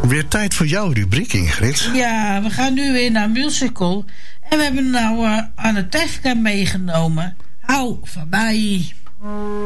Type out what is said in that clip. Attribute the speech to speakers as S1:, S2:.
S1: Weer tijd voor jouw rubriek, Ingrid.
S2: Ja, we gaan nu weer naar musical. En we hebben nou Anne Tefka meegenomen. Hou van mij.